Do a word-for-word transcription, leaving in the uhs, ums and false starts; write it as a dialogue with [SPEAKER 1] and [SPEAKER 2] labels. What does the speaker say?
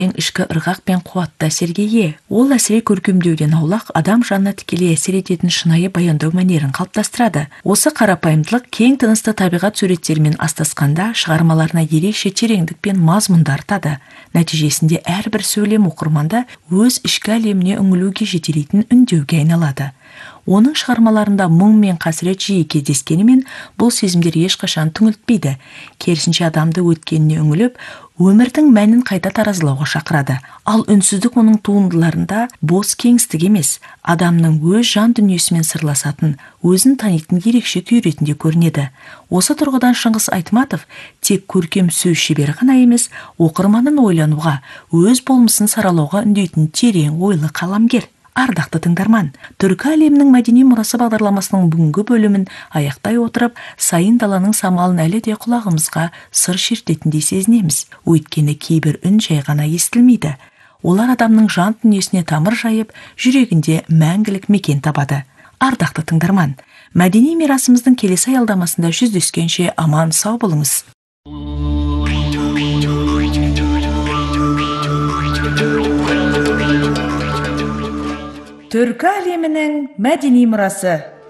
[SPEAKER 1] ең ішкі ырғақ пен қуатты әсерге ие. Ол әсіре көркемдеуден аулақ, адам жанына тікелей әсер ететін шынайы баяндау мәнерін қалыптастырады. Осы қарапайымдылық кең тынысты табиғат суреттерімен астасқанда шығармаларына ерекше тереңдік пен мазмұнды артады. Нәтижесінде әрбір сөйлем оқырманды өз ішкі әлеміне үңілуге жетелейтін үндеуге айналады. Оның шығармаларында мұң мен қасірет жиі кездескенімен, бұл сезімдер ешқашан түңілтпейді. Керісінше адамды өткеніне үңіліп, өмірдің мәнін қайта таразылауға шақырады. Ал үнсіздік оның туындыларында бос кеңістік емес, адамның өз жан дүниесімен сырласатын, өзін танитын ерекше күй ретінде көрінеді. Осы тұрғыдан Шыңғыс Айтматов тек көркем сөз шебері ғана емес, оқырманын ойлануға, өз болмысын саралауға үндейтін терең ойлы қаламгер. Ардақты тыңдарман, түркі әлемінің мәдени мұрасы бағдарламасының бүгінгі бөлімін аяқтай отырып, сайын даланың самалын әлі де құлағымызға сыр шертетіндей сезінеміз. Өйткені кейбір үн жай ғана естілмейді. Олар адамның жан дүниесіне тамыр жайып, жүрегінде мәңгілік мекен табады. Ардақты тыңдарман, мәдени мирасымыздың келесі аялдамасында жүздескенше аман сау болыңыз. Түркі әлемінің мәдени мұрасы.